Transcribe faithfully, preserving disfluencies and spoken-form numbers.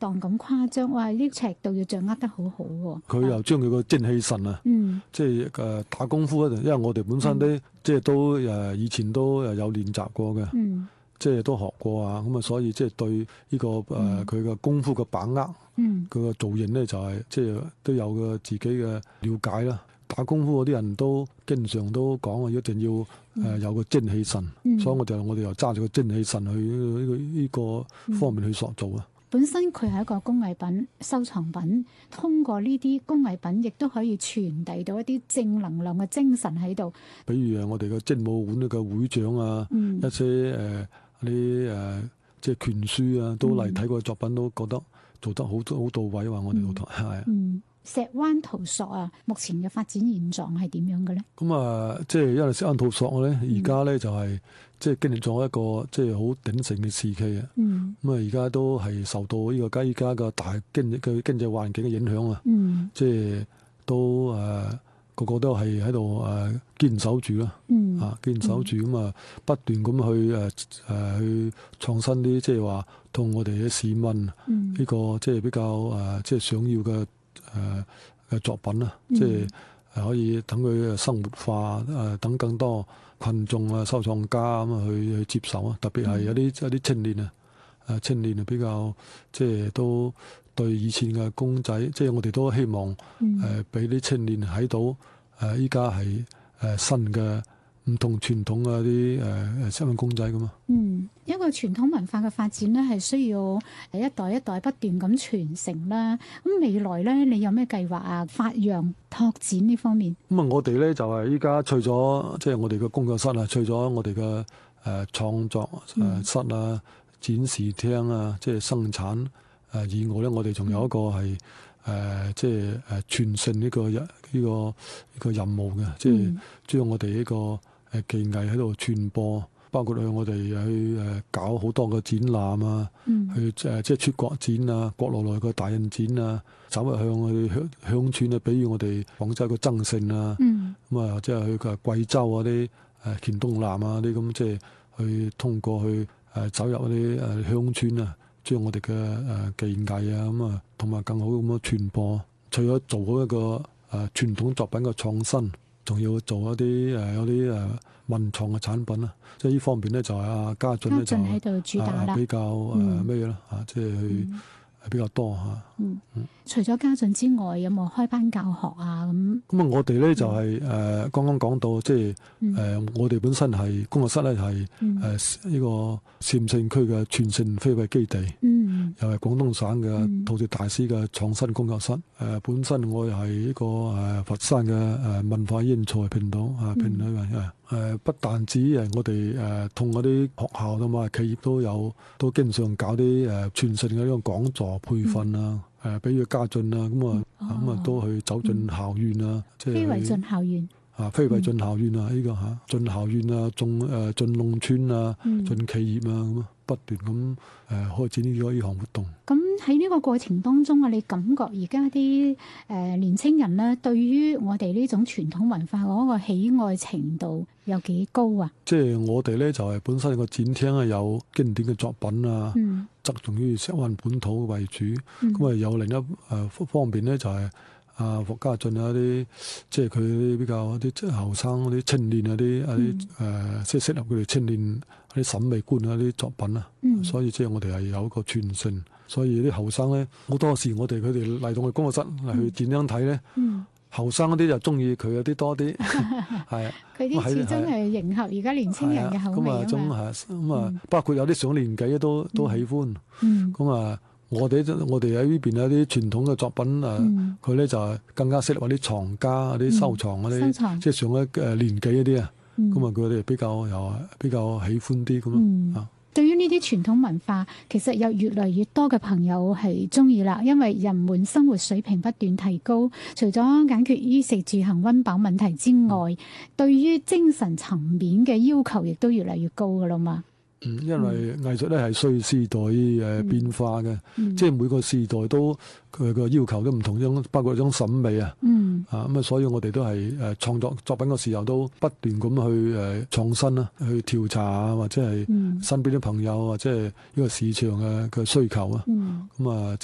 當咁誇張，哇！呢尺度要掌握得好好喎。 佢又將佢個精氣神啊， 嗯， 即係誒打功夫咧，因為我哋本身咧，即係都誒以前都誒有練習過嘅。 嗯。 即係都學過啊，咁啊，所以即係對呢、這個誒佢嘅功夫嘅把握，佢個、嗯、造型咧就係即係都有個自己嘅了解啦。打功夫嗰啲人都經常都講啊，一定要誒、呃、有個精氣神，嗯、所以我就我哋又揸住個精氣神去呢個呢個方面去塑造啊。 本身佢係一個工藝品收藏品，通過呢啲工藝品，亦都可以傳遞到一啲正能量嘅精神喺度。比如誒，我哋嘅精武館嘅會長啊，嗯、一些誒。呃啲誒即係拳書啊，都嚟睇過作品，都覺得做得好好到位，話我哋好多係。嗯， 石灣陶塑啊，目前嘅發展現狀係點樣嘅咧？ 咁啊，即係因為石灣陶塑咧，而家咧就係即係經歷咗一個即係好鼎盛嘅時期啊。嗯。咁啊，而家都係受到呢個而家嘅大經濟嘅經濟環境嘅影響啊。嗯。即係都誒。個個都係喺度誒堅守住啦，嗯、啊堅守住咁啊，不斷咁去誒誒、呃、去創新啲，即係話同我哋嘅市民呢、嗯、個即係比較誒、呃、即係想要嘅誒嘅作品啦，嗯、即係可以等佢生活化誒、呃，等更多群眾啊、收藏家咁啊去去接受啊，特別係有啲有啲青年啊，誒青年啊比較即係都。對以前嘅公仔，即係我哋都希望誒俾啲青年睇到誒依家係誒新嘅唔同傳統嘅啲誒誒新嘅公仔咁嘛。嗯，一個傳統文化嘅發展咧，係需要誒一代一代不斷咁傳承啦。咁未來咧，你有咩計劃啊？發揚拓展呢方面？咁啊，我哋咧就係依家除咗即係我哋嘅工作室啊，除咗我哋嘅誒創作誒室啊、嗯、展示廳啊，即係生產。誒以外咧，我哋仲有一個係誒、呃，即係誒傳承呢個呢、呢個呢、呢個任務嘅，嗯、即係將我哋呢個誒技藝喺度傳播，包括去我哋去誒搞好多個展覽啊，嗯、去誒即係出國展啊，國內內個大印展啊，走入向去鄉鄉村啊，比如我哋廣州個增城啊，咁啊、嗯，即係去個貴州啊啲誒黔東南啊啲咁，即係去通過去誒走入嗰啲誒鄉村啊。將我哋嘅誒技藝啊，咁啊，同埋更好咁樣傳播。除咗做好一個誒、呃、傳統作品嘅創新，仲要做一啲誒、呃、有啲誒文創嘅產品啦。即係呢方面咧，就係阿家俊咧就喺度主打啦、呃，比較誒咩啦嚇，即係去。嗯比較多嚇。嗯，嗯除咗家俊之外，有冇開班教學啊？咁咁啊，我哋咧就係、是、誒、呃、剛剛講到，即係誒、呃嗯、我哋本身係工作室咧係誒呢個禪城區嘅傳承非遺基地，嗯、又係廣東省嘅陶瓷大師嘅創新工作室。誒、呃、本身我又係呢個誒、呃、佛山嘅誒文化英才評到啊評委員啊。誒、呃、不但止誒我哋誒同嗰啲學校同埋企業都有，都經常搞啲誒傳承嘅呢個講座培訓啊，誒、嗯呃、比如家俊啊，咁啊咁啊都去走進校園啊，即係非遺進校園啊，非遺進校園啊，呢、這個嚇進校園啊，進誒進農村啊，進企業啊，咁啊不斷咁誒開展呢個呢項活動。咁喺呢個過程當中啊，你感覺而家啲誒年青人咧，對於我哋呢種傳統文化嗰個喜愛程度有幾高啊？即係我哋咧就係、是、本身個展廳係有經典嘅作品啊，嗯、側重於石灣本土為主。咁啊、嗯、有另一誒方面咧就係、是。啊，霍家俊啊啲，即係佢啲比較啲即係後生嗰啲青年啊啲啊啲誒，即係適合佢哋青年啲審美觀啊啲作品啊，嗯、所以即係我哋係有一個傳承，所以啲後生咧好多時我哋佢哋嚟到我哋工作室嚟去展廳睇咧，後生嗰啲就中意佢有啲多啲，係啊，佢啲始終係迎合而家年青人嘅口味啊嘛，咁啊咁啊，包括有啲上年紀都都喜歡，咁啊。我哋我哋喺呢邊有啲傳統嘅作品誒，佢咧、嗯、就係更加適合啲藏家、啲、嗯、收藏嗰啲，藏即係上咗誒年紀嗰啲啊。咁啊、嗯，佢哋比較又比較喜歡啲咁咯。嗯、啊，對於呢啲傳統文化，其實有越嚟越多嘅朋友係中意啦，因為人們生活水平不斷提高，除咗解決衣食住行溫飽問題之外，嗯、對於精神層面嘅要求亦都越嚟越高噶啦嘛。嗯，因為藝術咧係隨時代誒變化嘅，嗯、即係每個時代都佢個要求都唔同，種包括一種審美啊，嗯、啊咁啊，所以我哋都係誒創作作品嘅時候都不斷咁去誒創新啦，去調查啊，或者係身邊啲朋友或者係呢個市場嘅嘅需求啊，咁啊、嗯，